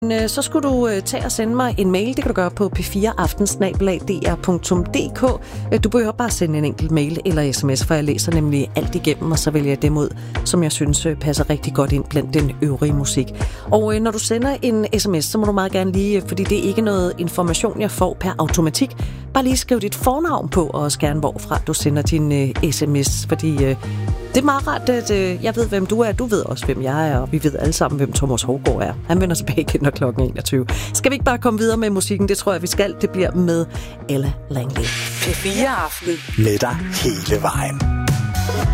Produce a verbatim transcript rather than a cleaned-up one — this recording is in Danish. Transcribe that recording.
Så skulle du tage og sende mig en mail. Det kan du gøre på p fire aften snabel-a d r punktum d k. Du behøver bare sende en enkelt mail eller sms, for jeg læser nemlig alt igennem, og så vælger jeg dem ud, som jeg synes passer rigtig godt ind blandt den øvrige musik. Og når du sender en sms, så må du meget gerne lige, fordi det er ikke noget information, jeg får per automatik, bare lige skriv dit fornavn på, og også gerne hvorfra du sender din sms, fordi det er meget rart, at øh, jeg ved, hvem du er. Du ved også, hvem jeg er, og vi ved alle sammen, hvem Thomas Hougaard er. Han vender tilbage igen, når klokken enogtyve. Skal vi ikke bare komme videre med musikken? Det tror jeg, vi skal. Det bliver med Ella Langley. P fire Aften. Med dig hele vejen.